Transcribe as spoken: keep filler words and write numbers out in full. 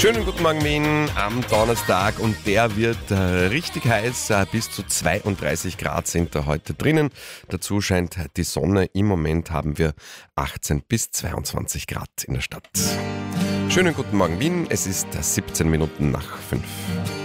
Schönen guten Morgen Wien am Donnerstag und der wird äh, richtig heiß, äh, bis zu zweiunddreißig Grad sind da heute drinnen. Dazu scheint die Sonne, im Moment haben wir achtzehn bis zweiundzwanzig Grad in der Stadt. Schönen guten Morgen Wien, es ist siebzehn Minuten nach fünf.